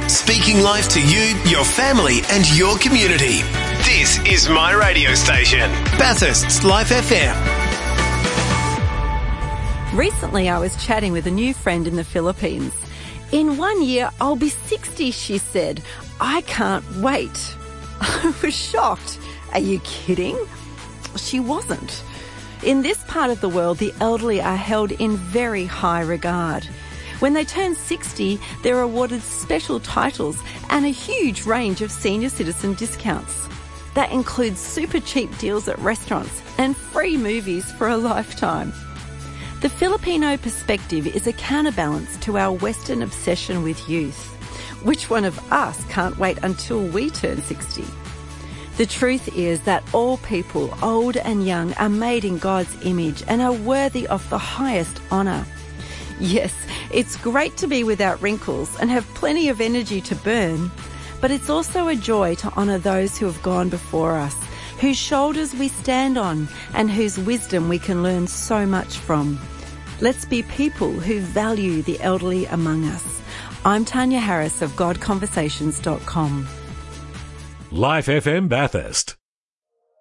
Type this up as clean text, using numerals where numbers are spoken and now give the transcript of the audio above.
Speaking life to you, your family and your community. This is my radio station, Bathurst's Life FM. Recently I was chatting with a new friend in the Philippines. In 1 year I'll be 60, she said. I can't wait. I was shocked. Are you kidding? She wasn't. In this part of the world, the elderly are held in very high regard. When they turn 60, they're awarded special titles and a huge range of senior citizen discounts. That includes super cheap deals at restaurants and free movies for a lifetime. The Filipino perspective is a counterbalance to our Western obsession with youth. Which one of us can't wait until we turn 60? The truth is that all people, old and young, are made in God's image and are worthy of the highest honour. Yes, it's great to be without wrinkles and have plenty of energy to burn, but it's also a joy to honour those who have gone before us, whose shoulders we stand on and whose wisdom we can learn so much from. Let's be people who value the elderly among us. I'm Tanya Harris of GodConversations.com. Life FM Bathurst.